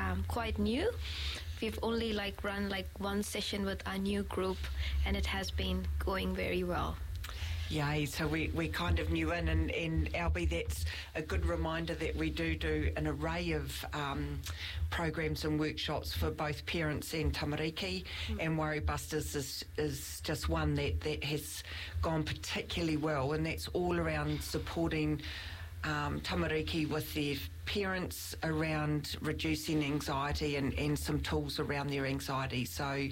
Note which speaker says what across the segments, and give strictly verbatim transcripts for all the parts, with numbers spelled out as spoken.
Speaker 1: um, quite new. We've only like run like one session with our new group, and it has been going very well.
Speaker 2: Yay, so we, we kind of new in, and, and Albie, that's a good reminder that we do do an array of um, programs and workshops for both parents and tamariki, mm. and Worry Busters is, is just one that, that has gone particularly well, and that's all around supporting um, tamariki with their parents around reducing anxiety and, and some tools around their anxiety. So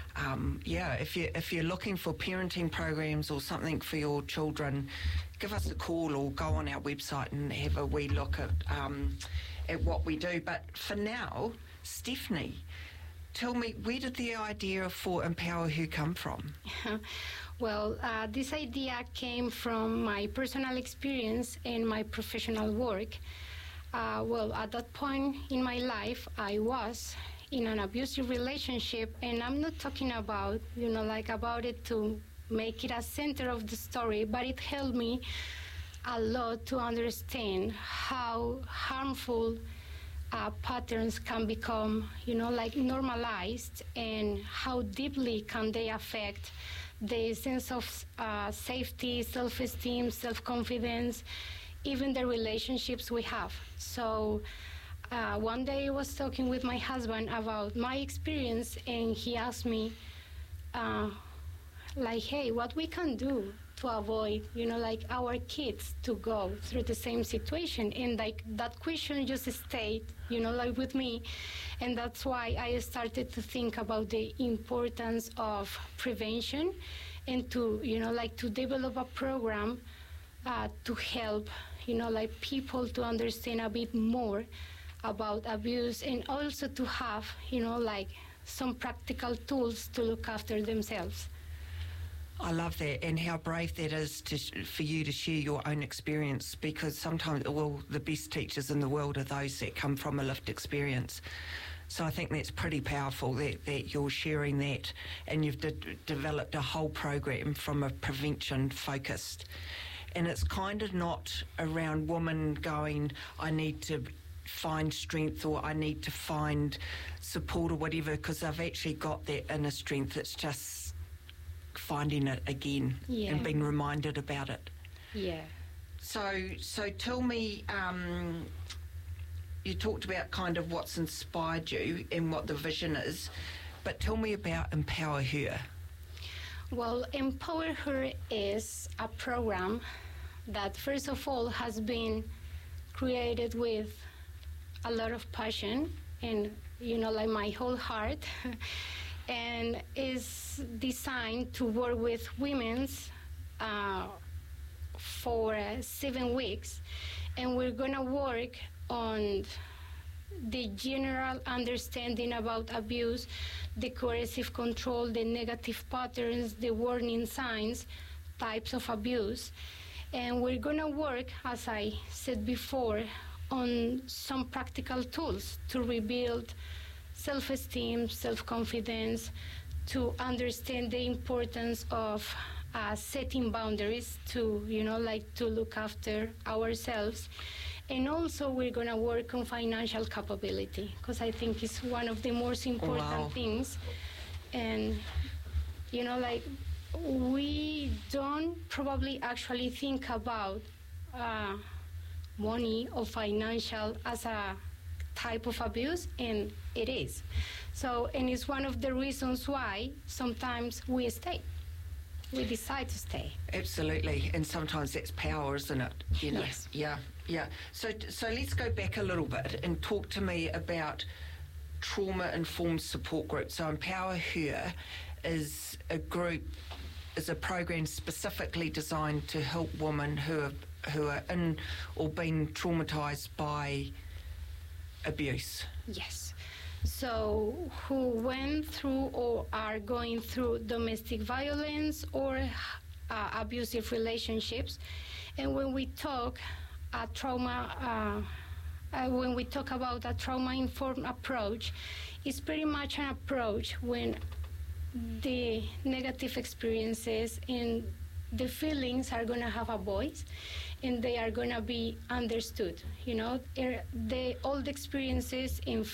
Speaker 2: Um, yeah, if you if you're looking for parenting programs or something for your children, give us a call or go on our website and have a wee look at um, at what we do. But for now, Stephanie, tell me, where did the idea for Empower Her come from?
Speaker 3: Well, uh, this idea came from my personal experience and my professional work. Uh, well, at that point in my life, I was in an abusive relationship, and I'm not talking about, you know, like about it to make it a center of the story, but it helped me a lot to understand how harmful uh, patterns can become, you know, like normalized, and how deeply can they affect the sense of uh, safety, self-esteem, self-confidence, even the relationships we have. So Uh, one day I was talking with my husband about my experience, and he asked me, uh, like, hey, what we can do to avoid, you know, like our kids to go through the same situation. And like that question just stayed, you know, like with me. And that's why I started to think about the importance of prevention, and to, you know, like to develop a program uh, to help, you know, like people to understand a bit more about abuse, and also to have, you know, like some practical tools to look after themselves.
Speaker 2: I love that, and how brave that is to, for you to share your own experience, because sometimes, well, the best teachers in the world are those that come from a lived experience. So I think that's pretty powerful that, that you're sharing that, and you've de- developed a whole program from a prevention focused. And it's kind of not around women going, I need to find strength, or I need to find support or whatever, because I've actually got that inner strength. It's just finding it again, yeah, and being reminded about it.
Speaker 3: Yeah.
Speaker 2: So, so tell me, um, you talked about kind of what's inspired you and what the vision is, but tell me about Empower Her.
Speaker 3: Well, Empower Her is a program that, first of all, has been created with a lot of passion and, you know, like my whole heart, and is designed to work with women uh, for uh, seven weeks. And we're gonna work on the general understanding about abuse, the coercive control, the negative patterns, the warning signs, types of abuse. And we're gonna work, as I said before, on some practical tools to rebuild self-esteem, self-confidence, to understand the importance of uh, setting boundaries, to, you know, like to look after ourselves. And also we're going to work on financial capability, because I think it's one of the most important
Speaker 2: wow.
Speaker 3: things. And, you know, like we don't probably actually think about uh, money or financial as a type of abuse, and it is. So, and it's one of the reasons why sometimes we stay. We decide to stay.
Speaker 2: Absolutely, and sometimes that's power, isn't it? You know?
Speaker 3: Yes.
Speaker 2: Yeah, yeah. So, so let's go back a little bit and talk to me about trauma-informed support groups. So, Empower Her is a group, is a program specifically designed to help women who are who are in or been traumatised by abuse.
Speaker 3: Yes. So who went through or are going through domestic violence or uh, abusive relationships. And when we talk a trauma, uh, uh, when we talk about a trauma-informed approach, it's pretty much an approach when the negative experiences and the feelings are going to have a voice, and they are going to be understood. You know, the all the experiences in